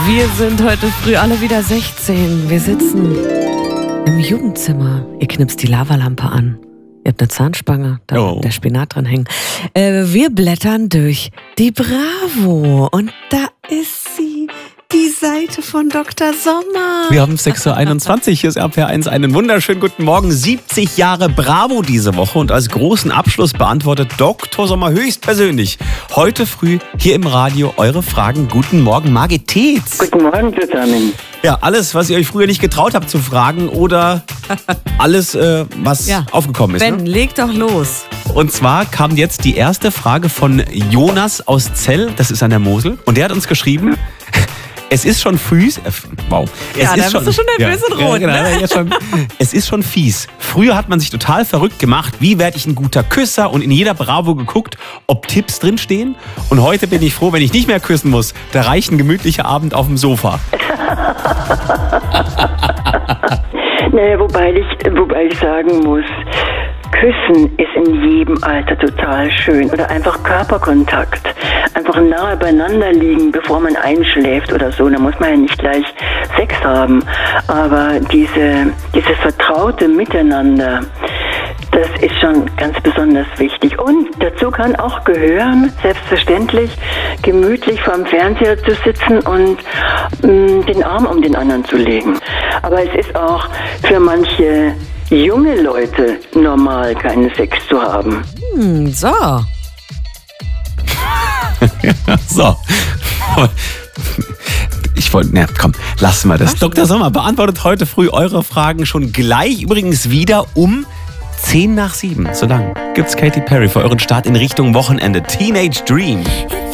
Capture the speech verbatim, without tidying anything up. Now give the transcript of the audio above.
Wir sind heute früh alle wieder sechzehn. Wir sitzen im Jugendzimmer. Ihr knipst die Lavalampe an. Ihr habt eine Zahnspange, da Oh. der Spinat dran hängen. Äh, wir blättern durch die Bravo. Und da ist sie, die Seite von Doktor Sommer. Wir haben sechs Uhr einundzwanzig, hier ist R P R eins. Einen wunderschönen guten Morgen. siebzig Jahre Bravo diese Woche und als großen Abschluss beantwortet Doktor Sommer höchstpersönlich heute früh hier im Radio eure Fragen. Guten Morgen, Margit Tetz. Guten Morgen zusammen. Ja, alles, was ihr euch früher nicht getraut habt zu fragen oder alles, äh, was Ja. aufgekommen ist. Ben, Ne? leg doch los. Und zwar kam jetzt die erste Frage von Jonas aus Zell, das ist an der Mosel. Und der hat uns geschrieben, es ist schon fies. Äh, wow. Ja, es da ist bist du schon nervös und rot, Ja, genau, ne? jetzt schon. Es ist schon fies. Früher hat man sich total verrückt gemacht, wie werde ich ein guter Küsser, und in jeder Bravo geguckt, ob Tipps drinstehen. Und heute bin ich froh, wenn ich nicht mehr küssen muss. Da reicht ein gemütlicher Abend auf dem Sofa. Naja, wobei ich, wobei ich sagen muss, Küssen ist in jedem Alter total schön. Oder einfach Körperkontakt. Einfach nahe beieinander liegen, bevor man einschläft oder so. Da muss man ja nicht gleich Sex haben. Aber diese, dieses vertraute Miteinander, das ist schon ganz besonders wichtig. Und dazu kann auch gehören, selbstverständlich, gemütlich vorm Fernseher zu sitzen und mh, den Arm um den anderen zu legen. Aber es ist auch für manche junge Leute normal, keinen Sex zu haben. Hm, so. So. Ich wollte, na komm, lassen wir das. Doktor Sommer beantwortet heute früh eure Fragen schon gleich. Übrigens wieder um zehn nach sieben. So lang gibt's Katy Perry für euren Start in Richtung Wochenende. Teenage Dream.